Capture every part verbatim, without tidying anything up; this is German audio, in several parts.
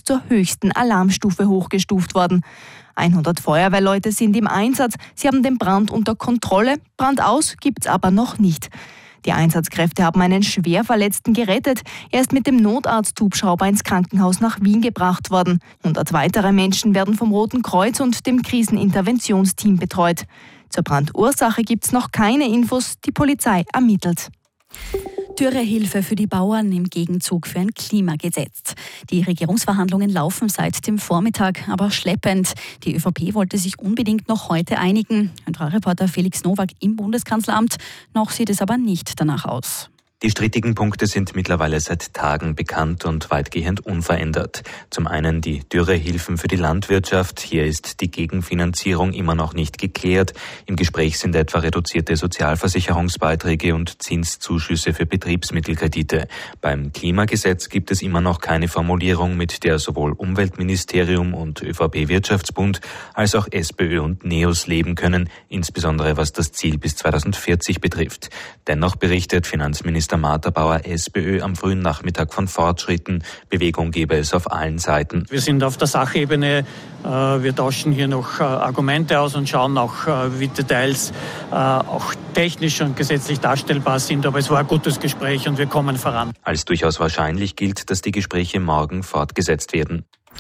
zur höchsten Alarmstufe hochgestuft worden. hundert Feuerwehrleute sind im Einsatz, sie haben den Brand unter Kontrolle, Brand aus gibt's aber noch nicht. Die Einsatzkräfte haben einen schwer Verletzten gerettet. Er ist mit dem Notarzt-Hubschrauber ins Krankenhaus nach Wien gebracht worden. hundert weitere Menschen werden vom Roten Kreuz und dem Kriseninterventionsteam betreut. Zur Brandursache gibt's noch keine Infos, die Polizei ermittelt. Dürrehilfe für die Bauern im Gegenzug für ein Klimagesetz. Die Regierungsverhandlungen laufen seit dem Vormittag, aber schleppend. Die ÖVP wollte sich unbedingt noch heute einigen. Reporter Felix Nowak im Bundeskanzleramt. Noch sieht es aber nicht danach aus. Die strittigen Punkte sind mittlerweile seit Tagen bekannt und weitgehend unverändert. Zum einen die Dürrehilfen für die Landwirtschaft. Hier ist die Gegenfinanzierung immer noch nicht geklärt. Im Gespräch sind etwa reduzierte Sozialversicherungsbeiträge und Zinszuschüsse für Betriebsmittelkredite. Beim Klimagesetz gibt es immer noch keine Formulierung, mit der sowohl Umweltministerium und ÖVP-Wirtschaftsbund als auch SPÖ und NEOS leben können, insbesondere was das Ziel bis zweitausendvierzig betrifft. Dennoch berichtet Finanzminister Martha Bauer, SPÖ, am frühen Nachmittag von Fortschritten. Bewegung gebe es auf allen Seiten. Wir sind auf der Sachebene. Wir tauschen hier noch Argumente aus und schauen auch, wie Details auch technisch und gesetzlich darstellbar sind. Aber es war ein gutes Gespräch und wir kommen voran. Als durchaus wahrscheinlich gilt, dass die Gespräche morgen fortgesetzt werden.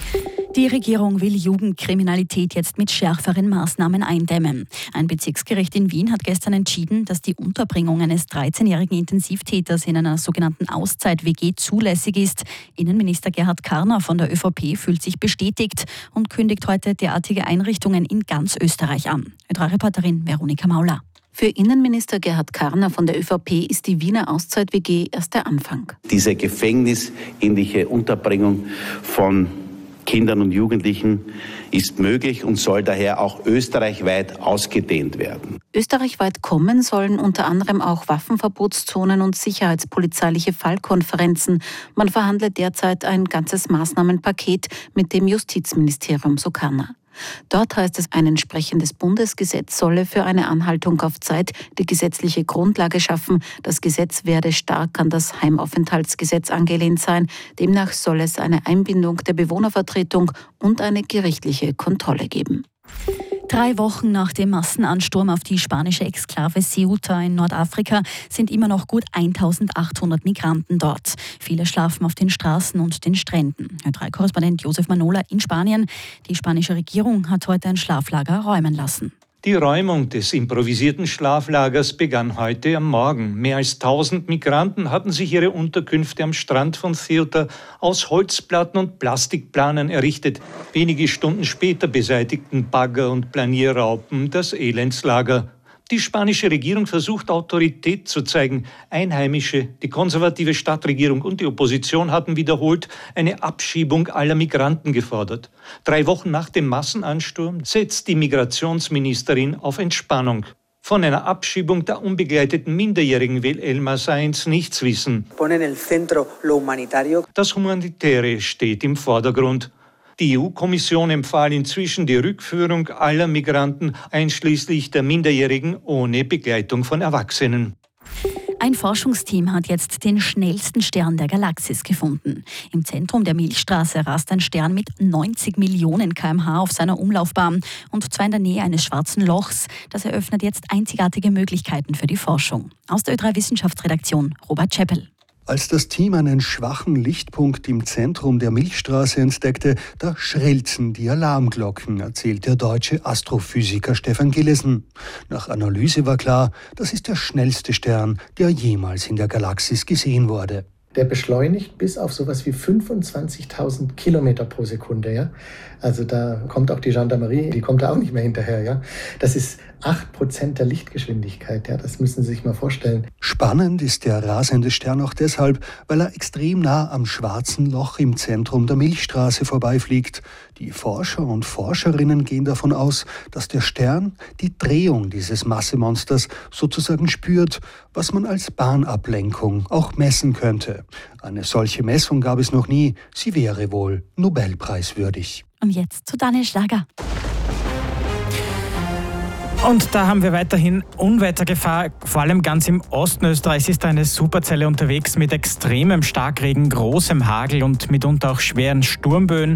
Die Regierung will Jugendkriminalität jetzt mit schärferen Maßnahmen eindämmen. Ein Bezirksgericht in Wien hat gestern entschieden, dass die Unterbringung eines dreizehnjährigen Intensivtäters in einer sogenannten Auszeit-W G zulässig ist. Innenminister Gerhard Karner von der ÖVP fühlt sich bestätigt und kündigt heute derartige Einrichtungen in ganz Österreich an. Reporterin Veronika Mauler. Für Innenminister Gerhard Karner von der ÖVP ist die Wiener Auszeit-W G erst der Anfang. Diese gefängnisähnliche Unterbringung von Kindern und Jugendlichen ist möglich und soll daher auch österreichweit ausgedehnt werden. Österreichweit kommen sollen unter anderem auch Waffenverbotszonen und sicherheitspolizeiliche Fallkonferenzen. Man verhandelt derzeit ein ganzes Maßnahmenpaket mit dem Justizministerium, so Karner. Dort heißt es, ein entsprechendes Bundesgesetz solle für eine Anhaltung auf Zeit die gesetzliche Grundlage schaffen. Das Gesetz werde stark an das Heimaufenthaltsgesetz angelehnt sein. Demnach soll es eine Einbindung der Bewohnervertretung und eine gerichtliche Kontrolle geben. Drei Wochen nach dem Massenansturm auf die spanische Exklave Ceuta in Nordafrika sind immer noch gut eintausendachthundert Migranten dort. Viele schlafen auf den Straßen und den Stränden. Ö drei Korrespondent Josef Manola in Spanien. Die spanische Regierung hat heute ein Schlaflager räumen lassen. Die Räumung des improvisierten Schlaflagers begann heute am Morgen. Mehr als tausend Migranten hatten sich ihre Unterkünfte am Strand von Ceuta aus Holzplatten und Plastikplanen errichtet. Wenige Stunden später beseitigten Bagger und Planierraupen das Elendslager. Die spanische Regierung versucht, Autorität zu zeigen. Einheimische, die konservative Stadtregierung und die Opposition hatten wiederholt eine Abschiebung aller Migranten gefordert. Drei Wochen nach dem Massenansturm setzt die Migrationsministerin auf Entspannung. Von einer Abschiebung der unbegleiteten Minderjährigen will Elma Sainz nichts wissen. Das Humanitäre steht im Vordergrund. Die E U-Kommission empfahl inzwischen die Rückführung aller Migranten, einschließlich der Minderjährigen ohne Begleitung von Erwachsenen. Ein Forschungsteam hat jetzt den schnellsten Stern der Galaxis gefunden. Im Zentrum der Milchstraße rast ein Stern mit neunzig Millionen Kilometer pro Stunde auf seiner Umlaufbahn, und zwar in der Nähe eines schwarzen Lochs. Das eröffnet jetzt einzigartige Möglichkeiten für die Forschung. Aus der Ö drei Wissenschaftsredaktion Robert Scheppel. Als das Team einen schwachen Lichtpunkt im Zentrum der Milchstraße entdeckte, da schrillten die Alarmglocken, erzählt der deutsche Astrophysiker Stefan Gillesen. Nach Analyse war klar, das ist der schnellste Stern, der jemals in der Galaxis gesehen wurde. Der beschleunigt bis auf sowas wie fünfundzwanzigtausend Kilometer pro Sekunde. Ja? Also da kommt auch die Gendarmerie, die kommt da auch nicht mehr hinterher. Ja? Das ist acht Prozent der Lichtgeschwindigkeit. Ja? Das müssen Sie sich mal vorstellen. Spannend ist der rasende Stern auch deshalb, weil er extrem nah am schwarzen Loch im Zentrum der Milchstraße vorbeifliegt. Die Forscher und Forscherinnen gehen davon aus, dass der Stern die Drehung dieses Massemonsters sozusagen spürt, was man als Bahnablenkung auch messen könnte. Eine solche Messung gab es noch nie. Sie wäre wohl Nobelpreiswürdig. Und jetzt zu Daniel Schlager. Und da haben wir weiterhin Unwettergefahr, vor allem ganz im Osten Österreichs ist da eine Superzelle unterwegs mit extremem Starkregen, großem Hagel und mitunter auch schweren Sturmböen.